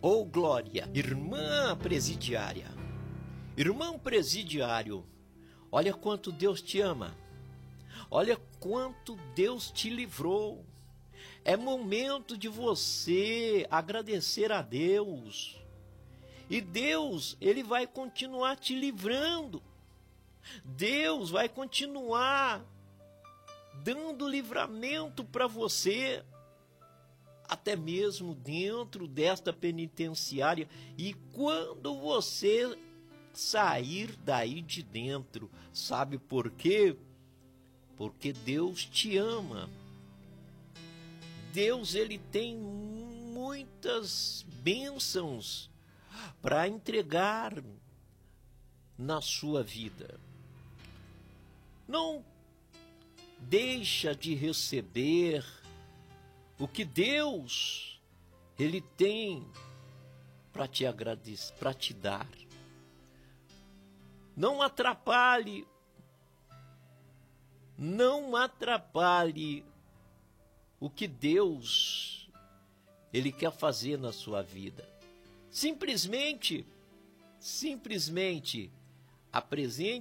Oh, glória! Irmã presidiária, irmão presidiário, olha quanto Deus te ama. Olha quanto Deus te livrou. É momento de você agradecer a Deus. E Deus, Ele vai continuar te livrando. Deus vai continuar dando livramento para você, até mesmo dentro desta penitenciária. E quando você sair daí de dentro, sabe por quê? Porque Deus te ama. Deus, Ele tem muitas bênçãos para entregar na sua vida. Não deixa de receber o que Deus, Ele tem para te agradecer, para te dar. Não atrapalhe o que Deus, Ele quer fazer na sua vida. Simplesmente apresente